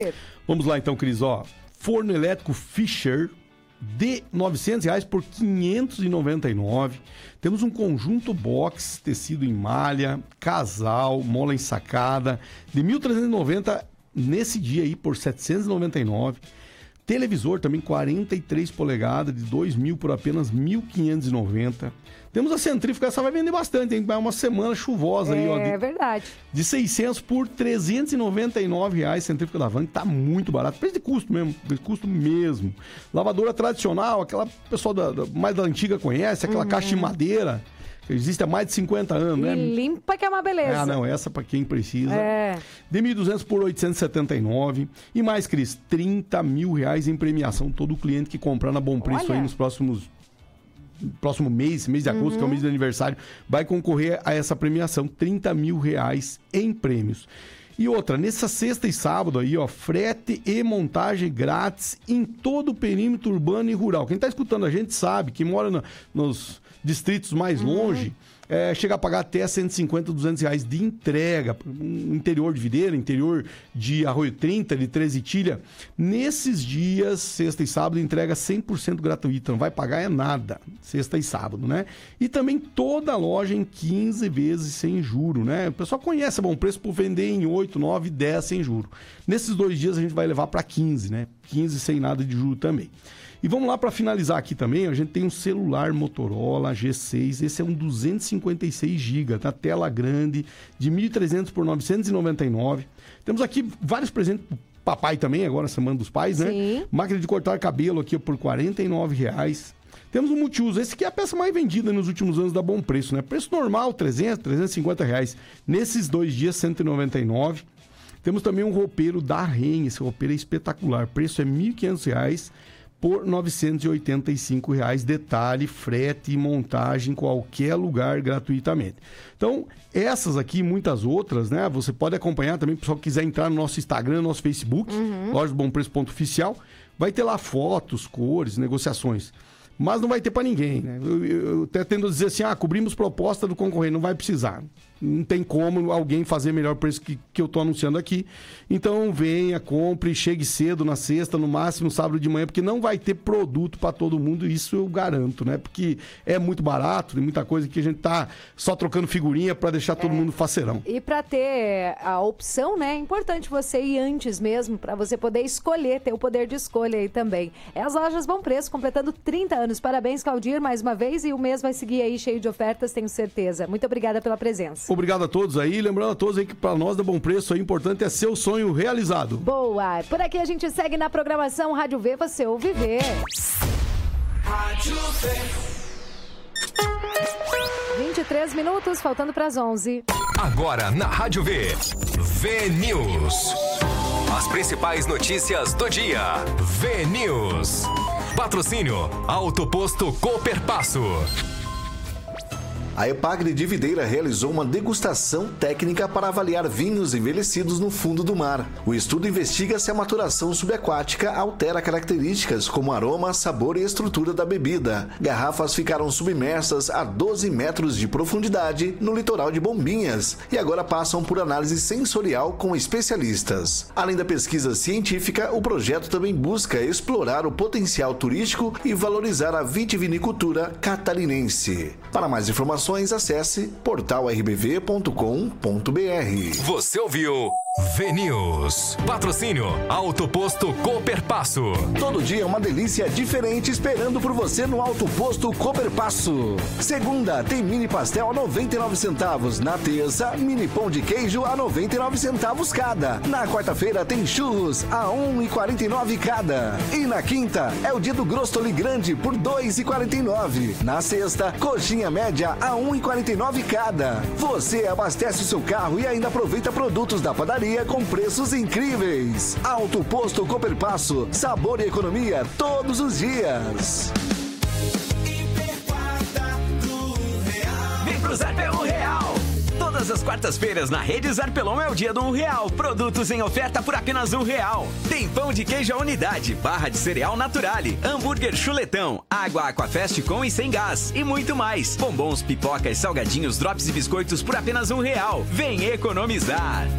Vamos lá então, Cris. Forno elétrico Fischer de R$ 900 por R$ 599. Temos um conjunto box, tecido em malha, casal, mola ensacada, de R$ 1.390 nesse dia aí por R$ 799. Televisor também 43 polegadas de 2.000 por apenas R$ 1.590. Temos a centrífuga, essa vai vender bastante, hein? Vai uma semana chuvosa aí, É verdade. De 600 por R$ 399 reais, centrífuga da Van, tá muito barato. Preço de custo mesmo. Lavadora tradicional, aquela pessoal mais da antiga conhece, aquela caixa de madeira, que existe há mais de 50 anos, né? Limpa que é uma beleza. Essa para quem precisa. De 1.200 por 879. E mais, Cris, R$30 mil em premiação. Todo cliente que comprar na Bom Preço aí nos próximo mês de agosto, que é o mês de aniversário, vai concorrer a essa premiação, R$30 mil em prêmios. E outra, nessa sexta e sábado aí, frete e montagem grátis em todo o perímetro urbano e rural. Quem está escutando a gente sabe que mora nos distritos mais longe, chega a pagar até 150, 200 reais de entrega, no interior de Videira, interior de Arroio 30, de Três Itilha. Nesses dias, sexta e sábado, entrega 100% gratuita, não vai pagar nada, sexta e sábado, né? E também toda a loja em 15 vezes sem juro, né? O pessoal conhece a Bom Preço por vender em 8, 9, 10 sem juro. Nesses 2 dias a gente vai levar para 15, né? 15 sem nada de juro também. E vamos lá para finalizar aqui também, a gente tem um celular Motorola G6, esse é um 256 GB, tá? Tela grande, de 1.300 por 999. Temos aqui vários presentes pro papai também, agora Semana dos Pais, né? Sim. Máquina de cortar cabelo aqui por R$ 49 reais. Temos um multiuso, esse aqui é a peça mais vendida nos últimos anos da Bom Preço, né? Preço normal, 300, 350 reais. Nesses 2 dias, 199. Temos também um roupeiro da REN, esse roupeiro é espetacular, preço é R$ 1.500 por R$ 985 reais, detalhe, frete e montagem em qualquer lugar gratuitamente. Então, essas aqui e muitas outras, né? Você pode acompanhar também, se o pessoal quiser entrar no nosso Instagram, no nosso Facebook, loja do Bom Preço.oficial, vai ter lá fotos, cores, negociações. Mas não vai ter para ninguém, né? Eu até tendo a dizer assim, cobrimos proposta do concorrente, não vai precisar. Não tem como alguém fazer melhor preço que eu estou anunciando aqui. Então venha, compre, chegue cedo na sexta, no máximo sábado de manhã, porque não vai ter produto para todo mundo, isso eu garanto, né? Porque é muito barato, tem muita coisa que a gente tá só trocando figurinha para deixar todo mundo faceirão. E para ter a opção, né? É importante você ir antes mesmo, para você poder escolher, ter o poder de escolha aí também. É as lojas Bom Preço, completando 30 anos. Parabéns, Caldir, mais uma vez, e o mês vai seguir aí cheio de ofertas, tenho certeza. Muito obrigada pela presença. Obrigado a todos aí, lembrando a todos aí que para nós da Bom Preço, o importante é seu sonho realizado. Boa! Por aqui a gente segue na programação Rádio V, você ouve ver. Rádio V. 23 minutos, faltando para as 11. Agora na Rádio V, V-News. As principais notícias do dia. V-News. Patrocínio Auto Posto Cooperpasso. A EPAGRE de Videira realizou uma degustação técnica para avaliar vinhos envelhecidos no fundo do mar. O estudo investiga se a maturação subaquática altera características como aroma, sabor e estrutura da bebida. Garrafas ficaram submersas a 12 metros de profundidade no litoral de Bombinhas e agora passam por análise sensorial com especialistas. Além da pesquisa científica, o projeto também busca explorar o potencial turístico e valorizar a vitivinicultura catarinense. Para mais informações, acesse portalrbv.com.br. Você ouviu V-News. Patrocínio Auto Posto Cooperpasso. Todo dia é uma delícia diferente esperando por você no Auto Posto Cooperpasso. Segunda, tem mini pastel a 99 centavos. Na terça, mini pão de queijo a 99 centavos cada. Na quarta-feira tem churros a 1,49 cada. E na quinta, é o dia do Grostoli Grande por 2,49. Na sexta, coxinha média a 1,49 cada. Você abastece o seu carro e ainda aproveita produtos da padaria com preços incríveis. Auto Posto Cooperpasso, sabor e economia todos os dias. Vem pro Zarpelão Real. Todas as quartas-feiras na Rede Zarpelão é o dia do R$1. Produtos em oferta por apenas R$1. Tem pão de queijo à unidade, barra de cereal Naturale, hambúrguer chuletão, água Aquafest com e sem gás e muito mais. Bombons, pipocas, salgadinhos, drops e biscoitos por apenas R$1. Vem economizar.